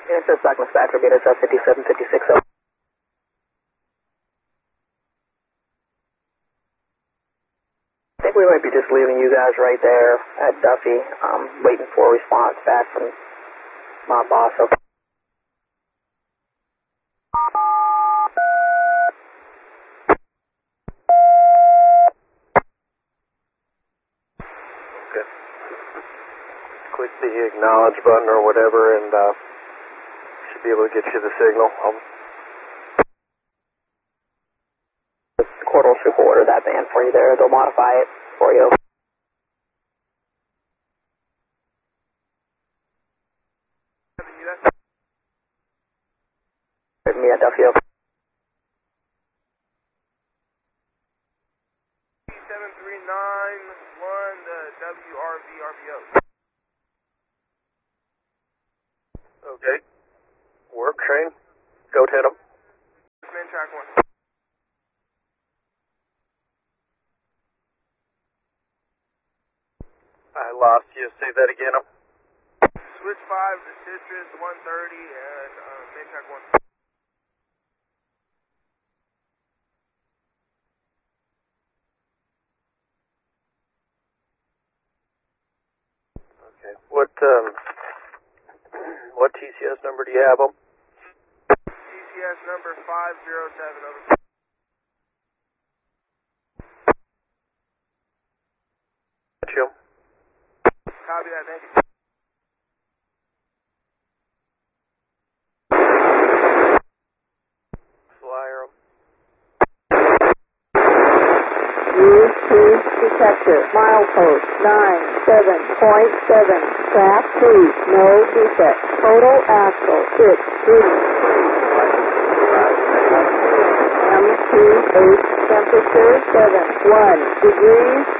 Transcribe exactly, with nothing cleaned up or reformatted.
It says Douglas Back, Beat S F fifty-seven fifty-six. I think we might be just leaving you guys right there at Duffy, um, waiting for a response back from my boss. Okay. Okay. Click the acknowledge button or whatever, and uh, should be able to get you the signal. I'll The court will super order that band for you there. They'll modify it for you. Me at Duffy. seven three nine one, the W R V R B O. Okay. Work, train. Go hit them. Man track one. I lost you. Say that again. Switch five to Citrus one thirty and uh, main track one. Okay. What um, what T C S number do you have them? T C S number five zero seven, over. Got you. Copy that, thank you. Flyer them. Use cruise detector, milepost nine seven point seven, track three, no defect, total axle six three. M two H temperature seven one degrees